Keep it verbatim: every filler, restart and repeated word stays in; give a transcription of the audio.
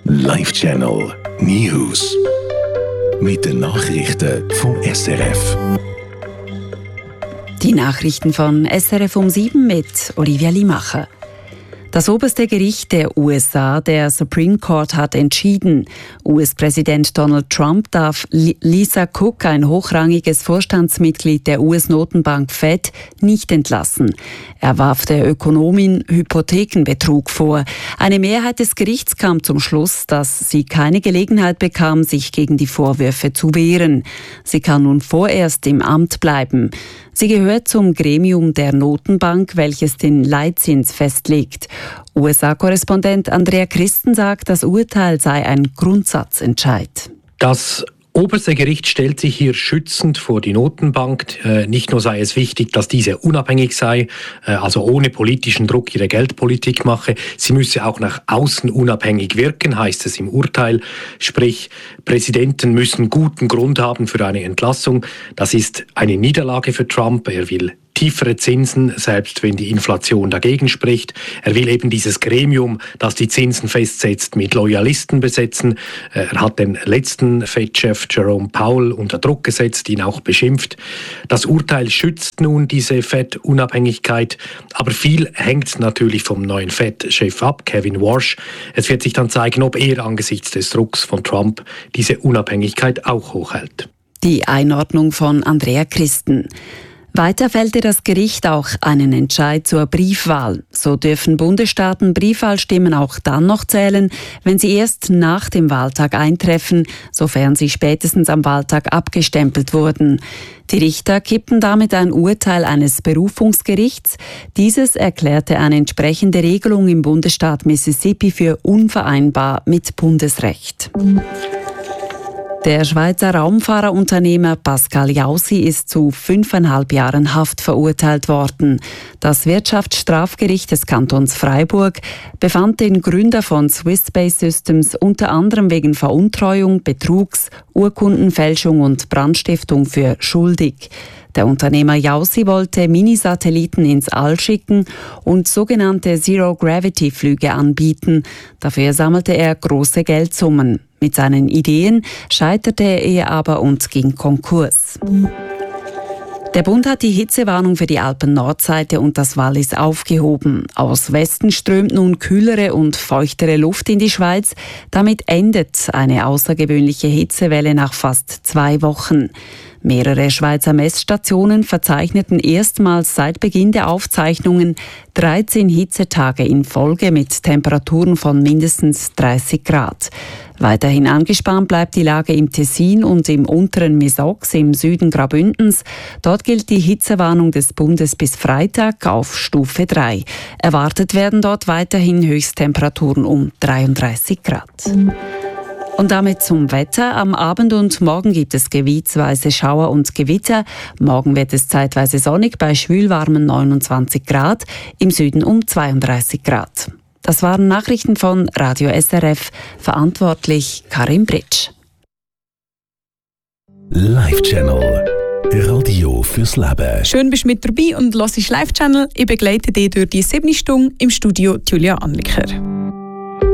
Live Channel News. Mit den Nachrichten vom S R F. Die Nachrichten von S R F um sieben mit Olivia Limacher. Das oberste Gericht der U S A, der Supreme Court, hat entschieden, U S-Präsident Donald Trump darf Lisa Cook, ein hochrangiges Vorstandsmitglied der U S-Notenbank Fed, nicht entlassen. Er warf der Ökonomin Hypothekenbetrug vor. Eine Mehrheit des Gerichts kam zum Schluss, dass sie keine Gelegenheit bekam, sich gegen die Vorwürfe zu wehren. Sie kann nun vorerst im Amt bleiben. Sie gehört zum Gremium der Notenbank, welches den Leitzins festlegt. U S A-Korrespondent Andrea Christen sagt, das Urteil sei ein Grundsatzentscheid. Das oberste Gericht stellt sich hier schützend vor die Notenbank. Äh, nicht nur sei es wichtig, dass diese unabhängig sei, äh, also ohne politischen Druck ihre Geldpolitik mache, sie müsse auch nach außen unabhängig wirken, heißt es im Urteil. Sprich, Präsidenten müssen guten Grund haben für eine Entlassung. Das ist eine Niederlage für Trump. Er will tiefere Zinsen, selbst wenn die Inflation dagegen spricht. Er will eben dieses Gremium, das die Zinsen festsetzt, mit Loyalisten besetzen. Er hat den letzten Fed-Chef Jerome Powell unter Druck gesetzt, ihn auch beschimpft. Das Urteil schützt nun diese Fed-Unabhängigkeit, aber viel hängt natürlich vom neuen Fed-Chef ab, Kevin Warsh. Es wird sich dann zeigen, ob er angesichts des Drucks von Trump diese Unabhängigkeit auch hochhält. Die Einordnung von Andrea Christen. Weiter fällte das Gericht auch einen Entscheid zur Briefwahl. So dürfen Bundesstaaten Briefwahlstimmen auch dann noch zählen, wenn sie erst nach dem Wahltag eintreffen, sofern sie spätestens am Wahltag abgestempelt wurden. Die Richter kippten damit ein Urteil eines Berufungsgerichts. Dieses erklärte eine entsprechende Regelung im Bundesstaat Mississippi für unvereinbar mit Bundesrecht. Der Schweizer Raumfahrerunternehmer Pascal Jaussi ist zu fünfeinhalb Jahren Haft verurteilt worden. Das Wirtschaftsstrafgericht des Kantons Freiburg befand den Gründer von Swiss Space Systems unter anderem wegen Veruntreuung, Betrugs, Urkundenfälschung und Brandstiftung für schuldig. Der Unternehmer Jaussi wollte Minisatelliten ins All schicken und sogenannte Zero-Gravity-Flüge anbieten. Dafür sammelte er große Geldsummen. Mit seinen Ideen scheiterte er aber und ging Konkurs. Der Bund hat die Hitzewarnung für die Alpen-Nordseite und das Wallis aufgehoben. Aus Westen strömt nun kühlere und feuchtere Luft in die Schweiz. Damit endet eine außergewöhnliche Hitzewelle nach fast zwei Wochen. Mehrere Schweizer Messstationen verzeichneten erstmals seit Beginn der Aufzeichnungen dreizehn Hitzetage in Folge mit Temperaturen von mindestens dreißig Grad. Weiterhin angespannt bleibt die Lage im Tessin und im unteren Misox im Süden Graubündens. Dort gilt die Hitzewarnung des Bundes bis Freitag auf Stufe drei. Erwartet werden dort weiterhin Höchsttemperaturen um dreiunddreißig Grad. Und damit zum Wetter. Am Abend und morgen gibt es gebietsweise Schauer und Gewitter. Morgen wird es zeitweise sonnig bei schwülwarmen neunundzwanzig Grad, im Süden um zweiunddreißig Grad. Das waren Nachrichten von Radio S R F, verantwortlich Karin Britsch. Live Channel. Radio fürs Leben. Schön bist du mit dabei und hörst Live Channel. Ich begleite dich durch die siebte Stunde im Studio Julia Anliker.